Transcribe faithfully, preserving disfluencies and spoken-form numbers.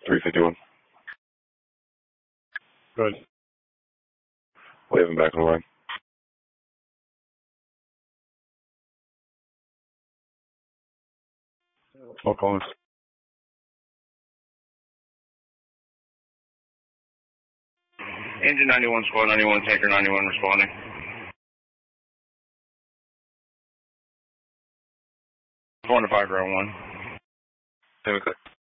three fifty-one. Good. We have him back on the line. I'll call him. Engine ninety-one, squad ninety-one, tanker ninety-one responding. Going to five ground one. Semi clear.